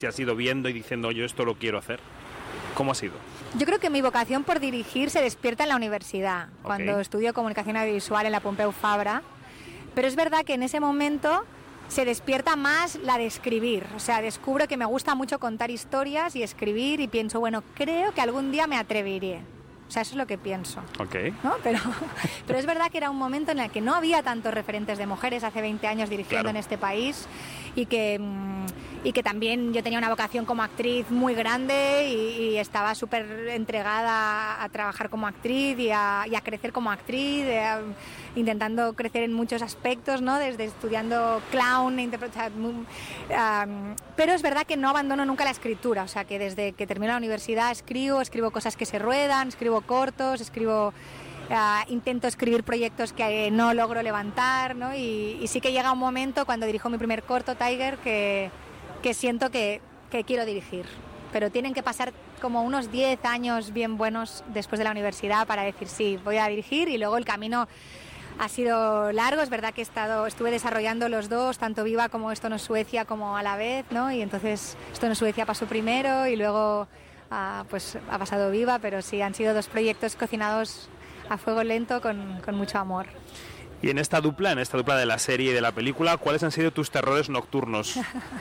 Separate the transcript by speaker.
Speaker 1: te has ido viendo y diciendo, yo esto lo quiero hacer? ¿Cómo ha sido?
Speaker 2: Yo creo que mi vocación por dirigir se despierta en la universidad, cuando estudio comunicación audiovisual en la Pompeu Fabra, pero es verdad que en ese momento se despierta más la de escribir, o sea, descubro que me gusta mucho contar historias y escribir y pienso, bueno, creo que algún día me atreveré. O sea, eso es lo que pienso. ¿No? Pero es verdad que era un momento en el que no había tantos referentes de mujeres hace 20 años dirigiendo en este país y que también yo tenía una vocación como actriz muy grande y estaba súper entregada a trabajar como actriz y a crecer como actriz, intentando crecer en muchos aspectos, ¿no? Desde estudiando clown, pero es verdad que no abandono nunca la escritura, o sea que desde que termino la universidad escribo cosas que se ruedan, escribo cortos, intento escribir proyectos que no logro levantar, ¿no? Y sí que llega un momento cuando dirijo mi primer corto, Tiger, que siento que quiero dirigir, pero tienen que pasar como unos 10 años bien buenos después de la universidad para decir sí, voy a dirigir, y luego el camino ha sido largo. Es verdad que estuve desarrollando los dos, tanto Viva como Esto no es Suecia, como a la vez, ¿no? Y entonces Esto no es Suecia pasó primero y luego pues ha pasado Viva, pero sí, han sido dos proyectos cocinados a fuego lento con mucho amor.
Speaker 1: Y en esta dupla de la serie y de la película, ¿cuáles han sido tus terrores nocturnos?